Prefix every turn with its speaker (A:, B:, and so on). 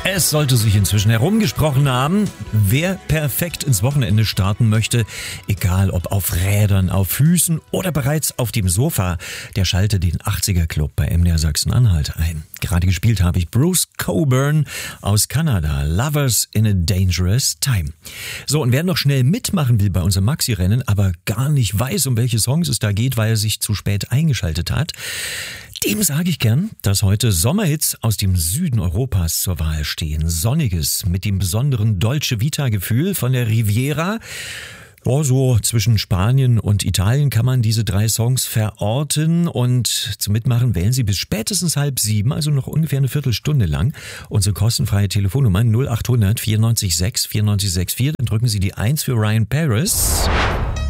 A: Es sollte sich inzwischen herumgesprochen haben, wer perfekt ins Wochenende starten möchte, egal ob auf Rädern, auf Füßen oder bereits auf dem Sofa, der schalte den 80er Club bei MDR Sachsen-Anhalt ein. Gerade gespielt habe ich Bruce Cockburn aus Kanada, Lovers in a Dangerous Time. So, und wer noch schnell mitmachen will bei unserem Maxi-Rennen, aber gar nicht weiß, um welche Songs es da geht, weil er sich zu spät eingeschaltet hat, dem sage ich gern, dass heute Sommerhits aus dem Süden Europas zur Wahl stehen. Sonniges mit dem besonderen Dolce Vita-Gefühl von der Riviera. Ja, so zwischen Spanien und Italien kann man diese 3 Songs verorten, und zum Mitmachen wählen Sie bis spätestens 6:30, also noch ungefähr eine Viertelstunde lang, unsere kostenfreie Telefonnummer 0800 94 6 94 64. Dann drücken Sie die 1 für Ryan Paris.